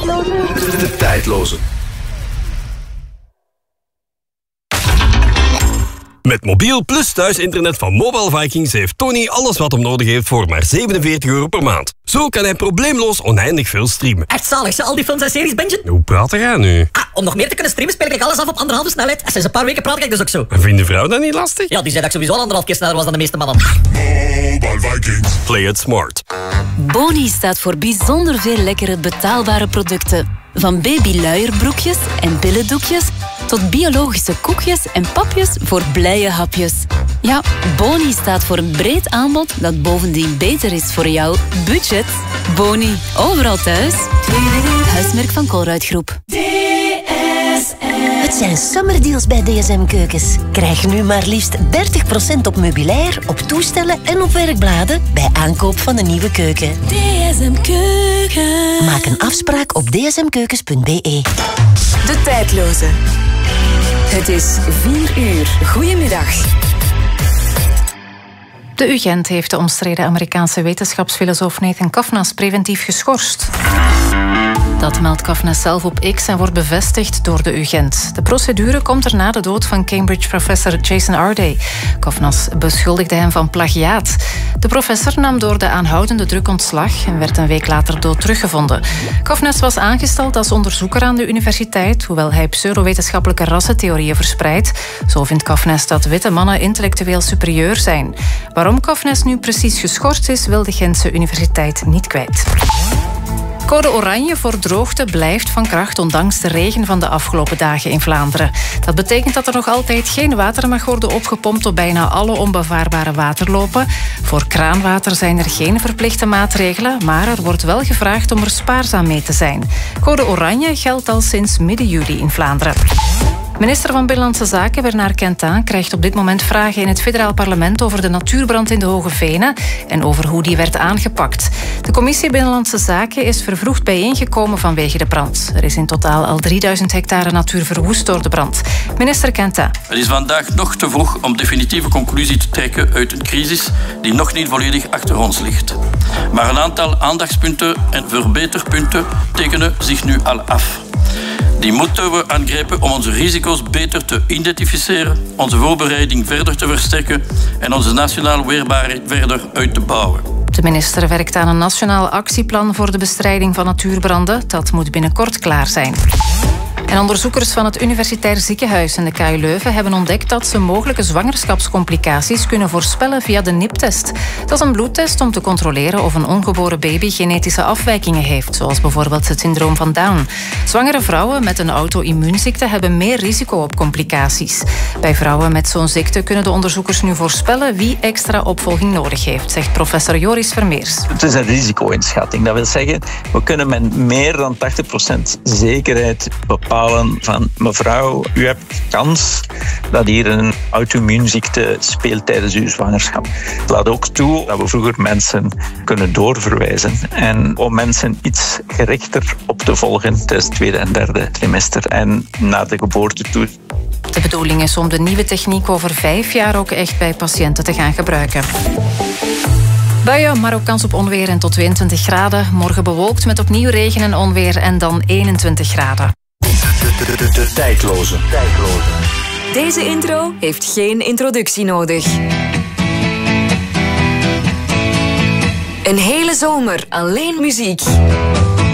De tijdloze. Met mobiel plus thuisinternet van Mobile Vikings heeft Tony alles wat hem nodig heeft voor maar €47 per maand. Zo kan hij probleemloos oneindig veel streamen. Echt zalig, al die films en series, Benji. Hoe praat jij nu? Om nog meer te kunnen streamen speel ik alles af op 1,5 snelheid. Sinds een paar weken praat ik dus ook zo. En vindt de vrouw dat niet lastig? Ja, die zei dat ik sowieso al 1,5 keer sneller was dan de meeste mannen. Mobile Vikings. Play it smart. Boni staat voor bijzonder veel lekkere betaalbare producten. Van babyluierbroekjes en billendoekjes tot biologische koekjes en papjes voor blije hapjes. Ja, Boni staat voor een breed aanbod dat bovendien beter is voor jouw budget. Boni, overal thuis. Huismerk van Colruyt Groep. Het zijn summerdeals bij DSM Keukens. Krijg nu maar liefst 30% op meubilair, op toestellen en op werkbladen bij aankoop van een nieuwe keuken. DSM Keukens. Maak een afspraak op dsmkeukens.be. De tijdloze. Het is 4 uur. Goedemiddag. De UGent heeft de omstreden Amerikaanse wetenschapsfilosoof Nathan Kafnas preventief geschorst. Dat meldt Kafnas zelf op X en wordt bevestigd door de UGent. De procedure komt er na de dood van Cambridge-professor Jason Arday. Kafnas beschuldigde hem van plagiaat. De professor nam door de aanhoudende druk ontslag en werd een week later dood teruggevonden. Kafnas was aangesteld als onderzoeker aan de universiteit, hoewel hij pseudowetenschappelijke rassentheorieën verspreidt. Zo vindt Kafnas dat witte mannen intellectueel superieur zijn. Waarom Kafnas nu precies geschorst is, wil de Gentse universiteit niet kwijt. Code oranje voor droogte blijft van kracht ondanks de regen van de afgelopen dagen in Vlaanderen. Dat betekent dat er nog altijd geen water mag worden opgepompt op bijna alle onbevaarbare waterlopen. Voor kraanwater zijn er geen verplichte maatregelen, maar er wordt wel gevraagd om er spaarzaam mee te zijn. Code oranje geldt al sinds midden juli in Vlaanderen. Minister van Binnenlandse Zaken Bernard Quentin krijgt op dit moment vragen in het federaal parlement over de natuurbrand in de Hoge Venen en over hoe die werd aangepakt. De commissie Binnenlandse Zaken is vervroegd bijeengekomen vanwege de brand. Er is in totaal al 3000 hectare natuur verwoest door de brand. Minister Quentin. Het is vandaag nog te vroeg om definitieve conclusie te trekken uit een crisis die nog niet volledig achter ons ligt. Maar een aantal aandachtspunten en verbeterpunten tekenen zich nu al af. Die moeten we aangrijpen om onze risico's beter te identificeren, onze voorbereiding verder te versterken en onze nationale weerbaarheid verder uit te bouwen. De minister werkt aan een nationaal actieplan voor de bestrijding van natuurbranden. Dat moet binnenkort klaar zijn. En onderzoekers van het Universitair Ziekenhuis en de KU Leuven hebben ontdekt dat ze mogelijke zwangerschapscomplicaties kunnen voorspellen via de NIPT-test. Dat is een bloedtest om te controleren of een ongeboren baby genetische afwijkingen heeft, zoals bijvoorbeeld het syndroom van Down. Zwangere vrouwen met een auto-immuunziekte hebben meer risico op complicaties. Bij vrouwen met zo'n ziekte kunnen de onderzoekers nu voorspellen wie extra opvolging nodig heeft, zegt professor Joris Vermeers. Het is een risico-inschatting. Dat wil zeggen, we kunnen met meer dan 80% zekerheid bepalen van mevrouw, u hebt kans dat hier een auto-immuunziekte speelt tijdens uw zwangerschap. Het laat ook toe dat we vroeger mensen kunnen doorverwijzen en om mensen iets gerichter op te volgen tijdens het tweede en derde trimester en na de geboorte toe. De bedoeling is om de nieuwe techniek over 5 jaar ook echt bij patiënten te gaan gebruiken. Buien, maar ook kans op onweer en tot 22 graden. Morgen bewolkt met opnieuw regen en onweer en dan 21 graden. De tijdloze. Deze intro heeft geen introductie nodig. Een hele zomer alleen muziek.